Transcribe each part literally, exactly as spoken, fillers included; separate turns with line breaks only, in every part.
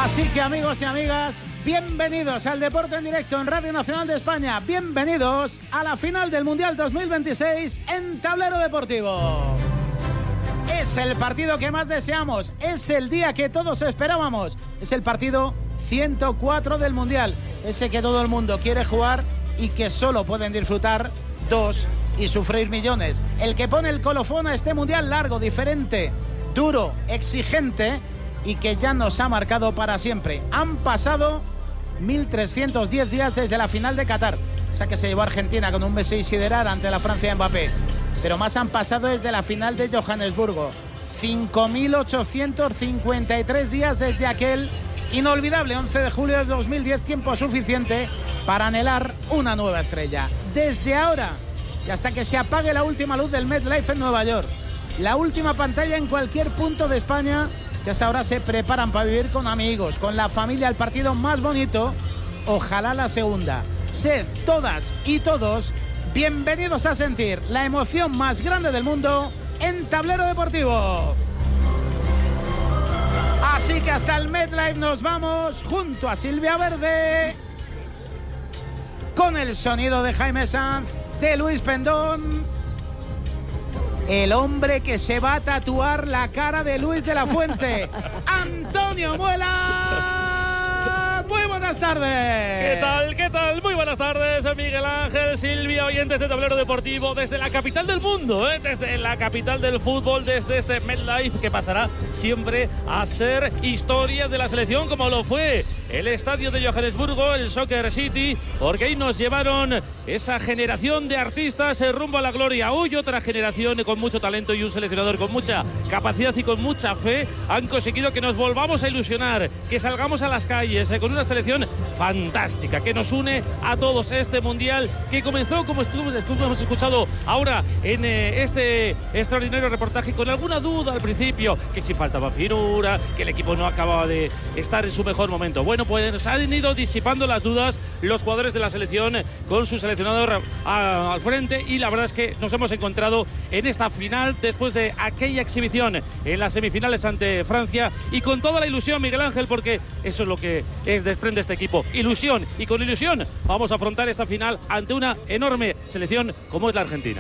Así que, amigos y amigas, bienvenidos al Deporte en Directo en Radio Nacional de España. Bienvenidos a la final del Mundial dos mil veintiséis en Tablero Deportivo. Es el partido que más deseamos, es el día que todos esperábamos, es el partido ciento cuatro del Mundial, ese que todo el mundo quiere jugar y que solo pueden disfrutar dos y sufrir millones. El que pone el colofón a este Mundial largo, diferente, duro, exigente y que ya nos ha marcado para siempre. Han pasado mil trescientos diez días desde la final de Qatar, esa que se llevó a Argentina con un Messi sideral ante la Francia de Mbappé. Pero más han pasado desde la final de Johannesburgo. cinco mil ochocientos cincuenta y tres días desde aquel inolvidable once de julio de dos mil diez, tiempo suficiente para anhelar una nueva estrella. Desde ahora y hasta que se apague la última luz del MetLife en Nueva York, la última pantalla en cualquier punto de España, que hasta ahora se preparan para vivir con amigos, con la familia, el partido más bonito, ojalá la segunda. Sed todas y todos bienvenidos a sentir la emoción más grande del mundo en Tablero Deportivo. Así que hasta el MetLife nos vamos junto a Silvia Verde, con el sonido de Jaime Sanz, de Luis Pendón, el hombre que se va a tatuar la cara de Luis de la Fuente, Antonio Muela. Muy buenas tardes.
¿Qué tal? ¿Qué tal? Muy buenas tardes, Miguel Ángel, Silvia, oyentes de Tablero Deportivo, desde la capital del mundo, ¿eh? Desde la capital del fútbol, desde este MetLife que pasará siempre a ser historia de la selección, como lo fue el estadio de Johannesburgo, el Soccer City, porque ahí nos llevaron esa generación de artistas rumbo a la gloria. Hoy otra generación con mucho talento y un seleccionador con mucha capacidad y con mucha fe han conseguido que nos volvamos a ilusionar, que salgamos a las calles eh, con una selección fantástica que nos une a todos. Este mundial que comenzó, como estuvimos, hemos escuchado ahora en eh, este extraordinario reportaje, con alguna duda al principio, que si faltaba finura, que el equipo no acababa de estar en su mejor momento. Bueno, pues han ido disipando las dudas los jugadores de la selección con su seleccionador a, al frente, y la verdad es que nos hemos encontrado en esta final después de aquella exhibición en las semifinales ante Francia, y con toda la ilusión, Miguel Ángel, porque eso es lo que es, desprende este equipo, ilusión, y con ilusión vamos a afrontar esta final ante una enorme selección como es la Argentina.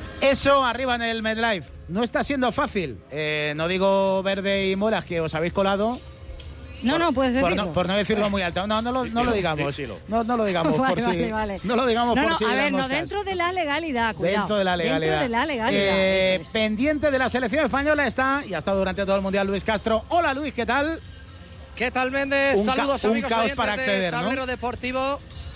Eso arriba en el MetLife no está siendo fácil, eh, no digo Verde y Moras que os habéis colado.
No,
por,
no, puedes decirlo.
Por no, por no decirlo muy alto. No, no lo, no lo digamos. No, no lo digamos
vale,
por
vale,
si.
Vale.
No lo digamos
no,
por
no,
si.
A ver, no,
moscas.
dentro de la legalidad, cuidado.
Dentro de la legalidad.
Dentro de la legalidad.
Eh,
eso es.
Pendiente de la selección española está, y ha estado durante todo el Mundial, Luis Castro. Hola, Luis, ¿qué tal?
¿Qué tal, Méndez?
Un
Saludos,
ca un
amigos
caos
oyentes
para acceder,
de Tablero
¿no?
Deportivo.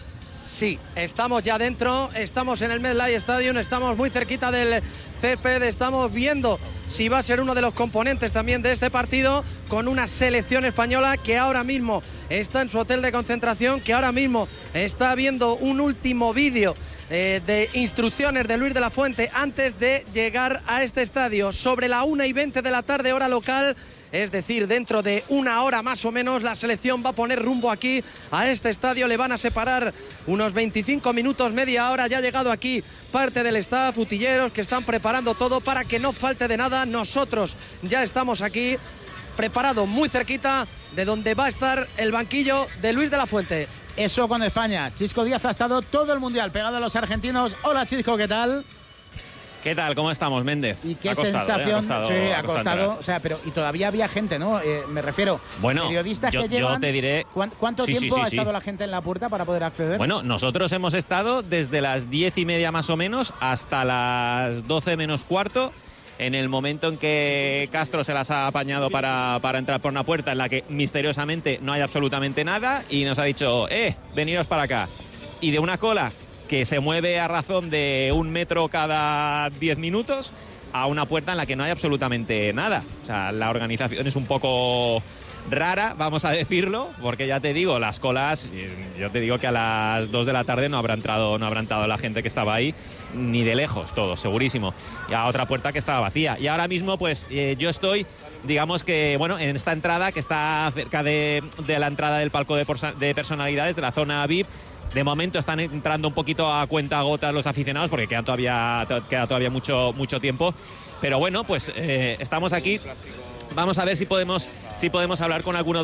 Sí, estamos ya dentro, estamos en el MetLife Stadium, estamos muy cerquita del césped, estamos viendo si va a ser uno de los componentes también de este partido, con una selección española que ahora mismo está en su hotel de concentración, que ahora mismo está viendo un último vídeo eh, de instrucciones de Luis de la Fuente antes de llegar a este estadio. Sobre la una y veinte de la tarde, hora local, es decir, dentro de una hora más o menos, la selección va a poner rumbo aquí a este estadio. Le van a separar unos veinticinco minutos, media hora. Ya ha llegado aquí parte del staff, utilleros, que están preparando todo para que no falte de nada. Nosotros ya estamos aquí, preparados muy cerquita de donde va a estar el banquillo de Luis de la Fuente.
Eso con España. Chisco Díaz ha estado todo el Mundial pegado a los argentinos. Hola, Chisco, ¿qué tal?
¿Qué tal? ¿Cómo estamos, Méndez?
¿Y qué
ha costado,
sensación?
¿eh? Ha costado,
sí, ha
ha costado
costado. O sea, pero y todavía había gente, ¿no? Eh, me refiero.
Bueno,
periodistas
yo,
que llevan.
yo te diré.
¿Cuánto
sí,
tiempo
sí, sí,
ha estado
sí.
la gente en la puerta para poder acceder?
Bueno, nosotros hemos estado desde las diez y media más o menos hasta las doce menos cuarto. En el momento en que Castro se las ha apañado para, para entrar por una puerta en la que misteriosamente no hay absolutamente nada, y nos ha dicho, eh, veniros para acá. Y de una cola que se mueve a razón de un metro cada diez minutos a una puerta en la que no hay absolutamente nada. O sea, la organización es un poco rara, vamos a decirlo, porque ya te digo, las colas, yo te digo que a las dos de la tarde no habrá entrado, no habrá entrado la gente que estaba ahí, ni de lejos, todo, segurísimo. Y a otra puerta que estaba vacía. Y ahora mismo, pues, eh, yo estoy, digamos que, bueno, en esta entrada que está cerca de, de la entrada del palco de, de personalidades, de la zona V I P. De momento están entrando un poquito a cuentagotas los aficionados, porque queda todavía, queda todavía mucho, mucho tiempo. Pero bueno, pues eh, estamos aquí. Vamos a ver si podemos, si podemos hablar con algunos